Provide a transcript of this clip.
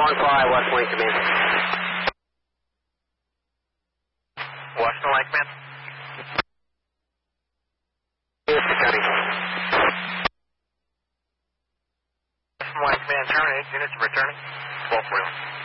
1-5, West Wing, come in. Washington Lake, man. Yes, County. Washington Lake, man, terminate. Units returning. 1241.